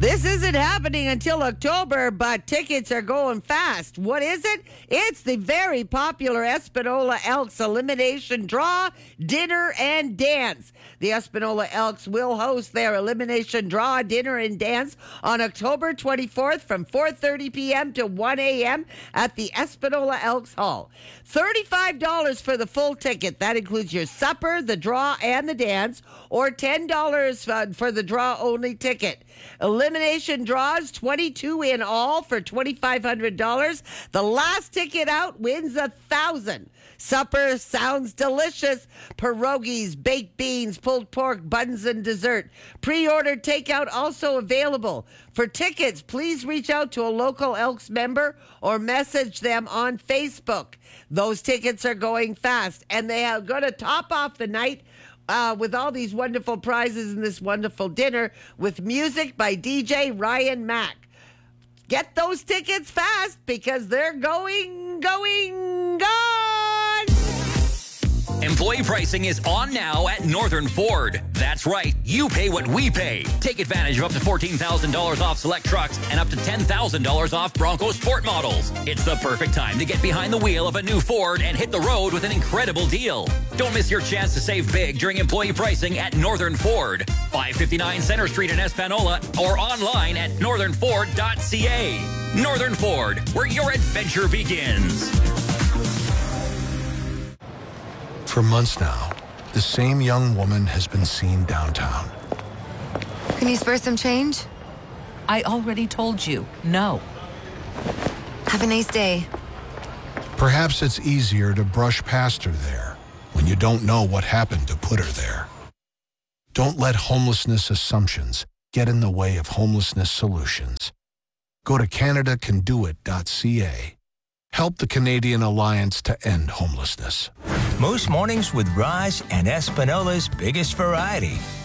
This isn't happening until October, but tickets are going fast. What is it? It's the very popular Espanola Elks Elimination Draw, Dinner, and Dance. The Espanola Elks will host their Elimination Draw, Dinner, and Dance on October 24th from 4:30 p.m. to 1 a.m. at the Espanola Elks Hall. $35 for the full ticket. That includes your supper, the draw, and the dance, or $10 for the draw-only ticket. Elimination draws, 22 in all for $2,500. The last ticket out wins $1,000. Supper sounds delicious. Pierogies, baked beans, pulled pork, buns, and dessert. Pre-order takeout also available. For tickets, please reach out to a local Elks member or message them on Facebook. Those tickets are going fast, and they are going to top off the night with all these wonderful prizes and this wonderful dinner with music by DJ Ryan Mack. Get those tickets fast because they're gone. Employee pricing is on now at Northern Ford. That's right, you pay what we pay. Take advantage of up to $14,000 off select trucks and up to $10,000 off Bronco Sport models. It's the perfect time to get behind the wheel of a new Ford and hit the road with an incredible deal. Don't miss your chance to save big during employee pricing at Northern Ford, 559 Center Street in Espanola, or online at northernford.ca. Northern Ford, where your adventure begins. For months now, the same young woman has been seen downtown. Can you spare some change? I already told you, no. Have a nice day. Perhaps it's easier to brush past her there when you don't know what happened to put her there. Don't let homelessness assumptions get in the way of homelessness solutions. Go to CanadaCanDoIt.ca. Help the Canadian Alliance to End Homelessness. Most mornings with Ross and Espanola's biggest variety.